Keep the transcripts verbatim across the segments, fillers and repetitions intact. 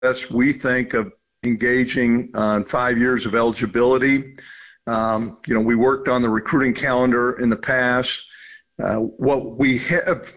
we think of engaging on five years of eligibility. Um, you know, we worked on the recruiting calendar in the past. Uh, what we have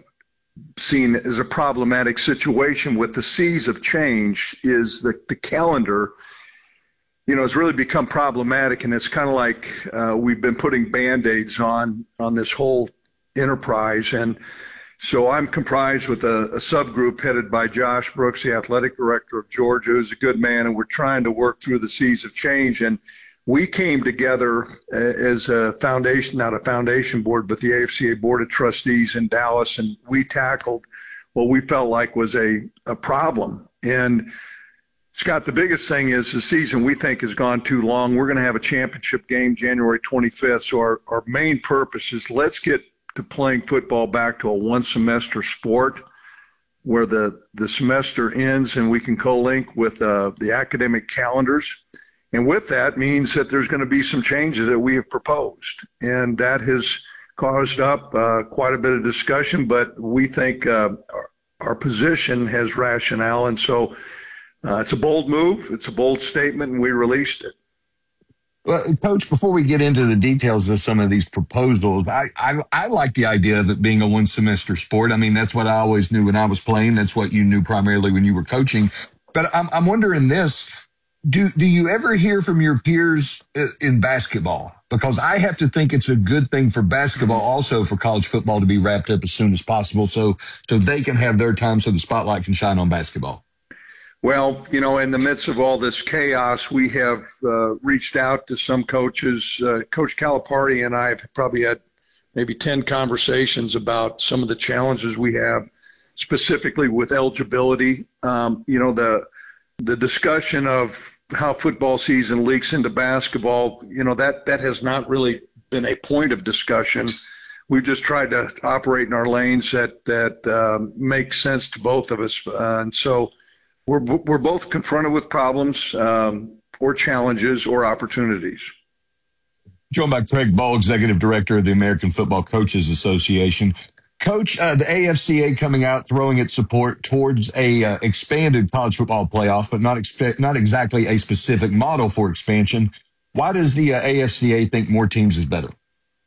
seen as a problematic situation with the seas of change is that the calendar, you know, has really become problematic, and it's kind of like uh, we've been putting Band-Aids on on this whole enterprise. And so I'm comprised with a, a subgroup headed by Josh Brooks, the athletic director of Georgia, who's a good man, and we're trying to work through the seas of change. And we came together as a foundation, not a foundation board, but the A F C A Board of Trustees in Dallas, and we tackled what we felt like was a, a problem. And Scott, the biggest thing is the season we think has gone too long. We're going to have a championship game January twenty-fifth. So our, our main purpose is let's get to playing football back to a one-semester sport where the, the semester ends and we can co-link with uh, the academic calendars. And with that means that there's going to be some changes that we have proposed. And that has caused up uh, quite a bit of discussion, but we think uh, our, our position has rationale. And so Uh, it's a bold move. It's a bold statement, and we released it. Well, Coach, before we get into the details of some of these proposals, I, I, I like the idea of it being a one-semester sport. I mean, that's what I always knew when I was playing. That's what you knew primarily when you were coaching. But I'm, I'm wondering this. Do, do you ever hear from your peers in basketball? Because I have to think it's a good thing for basketball, also for college football to be wrapped up as soon as possible so, so they can have their time so the spotlight can shine on basketball. Well, you know, in the midst of all this chaos, we have uh, reached out to some coaches. Uh, Coach Calipari and I have probably had maybe ten conversations about some of the challenges we have, specifically with eligibility. Um, you know, the the discussion of how football season leaks into basketball, you know, that, that has not really been a point of discussion. We've just tried to operate in our lanes that, that uh, make sense to both of us. Uh, and so We're we're both confronted with problems um, or challenges or opportunities. Joined by Craig Ball, Executive Director of the American Football Coaches Association. Coach, uh, the A F C A coming out throwing its support towards a uh, expanded college football playoff, but not expect not exactly a specific model for expansion. Why does the uh, A F C A think more teams is better?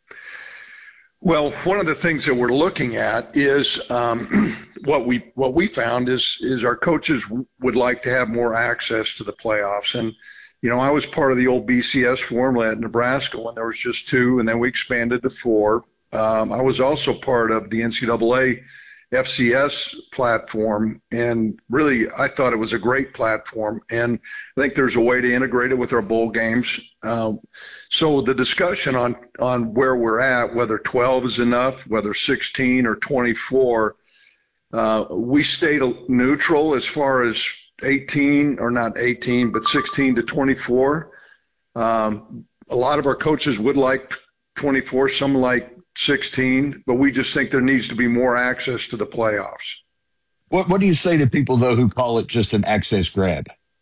Well, one of the things that we're looking at is um, what we what we found is is our coaches w- would like to have more access to the playoffs. And, you know, I was part of the old B C S formula at Nebraska when there was just two, and then we expanded to four. Um, I was also part of the N C double A F C S platform, and really I thought it was a great platform. And I think there's a way to integrate it with our bowl games. Um, so the discussion on, on where we're at, whether twelve is enough, whether sixteen or twenty-four, uh, we stayed neutral as far as eighteen, or not eighteen, but sixteen to twenty-four. Um, a lot of our coaches would like twenty-four, some like sixteen, but we just think there needs to be more access to the playoffs. What, what do you say to people, though, who call it just an access grab?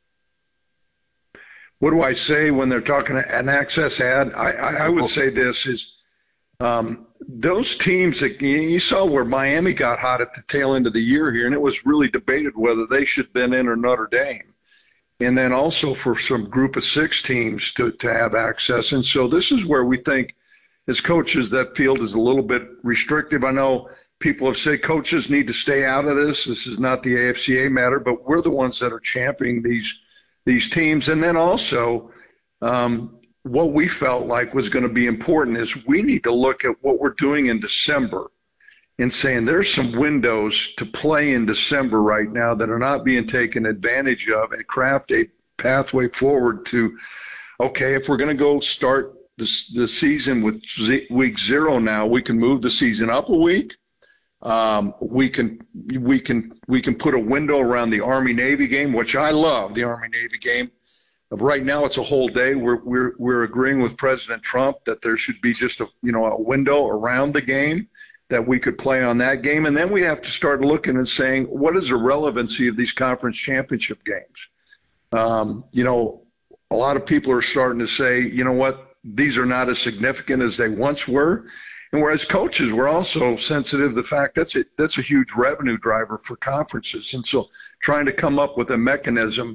What do I say when they're talking an access ad? I, I, I would say this is um, those teams that you saw where Miami got hot at the tail end of the year here, and it was really debated whether they should have been in or Notre Dame. And then also for some group of six teams to, to have access. And so this is where we think as coaches that field is a little bit restrictive. I know people have said coaches need to stay out of this. This is not the A F C A matter, but we're the ones that are championing these these teams. And then also um, what we felt like was going to be important is we need to look at what we're doing in December and saying there's some windows to play in December right now that are not being taken advantage of, and craft a pathway forward to, okay, if we're going to go start this, the season with z- week zero now, we can move the season up a week. Um, we can we can we can put a window around the Army-Navy game, which I love, the Army-Navy game. Right now, it's a whole day. We're we're we're agreeing with President Trump that there should be just a you know a window around the game that we could play on that game, and then we have to start looking and saying what is the relevancy of these conference championship games. Um, you know, a lot of people are starting to say, you know what, these are not as significant as they once were. And whereas coaches, we're also sensitive to the fact that's a, that's a huge revenue driver for conferences. And so trying to come up with a mechanism